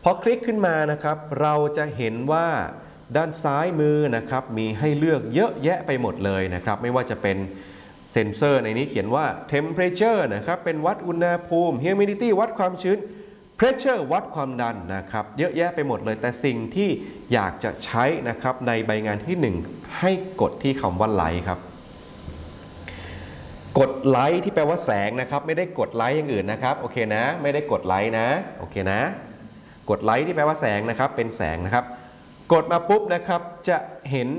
พอคลิกขึ้นมานะครับเราจะเห็นว่าด้านซ้ายมือนะครับมีให้เลือกเยอะแยะไปหมดเลยนะครับไม่ว่าจะเป็นเซ็นเซอร์ในนี้เขียนว่า temperature นะครับเป็นวัดอุณหภูมิ humidity วัดความชื้น pressure วัดความดันนะครับเยอะแยะไปหมดเลยแต่สิ่งที่อยากจะใช้นะครับในใบงานที่ 1ให้กดที่คำว่าไลท์ครับกดไลท์ที่แปลว่าแสงนะครับไม่ได้กดไลท์อย่างอื่นนะครับโอเคนะไม่ได้กดไลท์นะโอเคนะกดไลท์ที่แปลว่าแสงนะครับเป็นแสงนะครับกดมาปุ๊บนะครับจะเห็น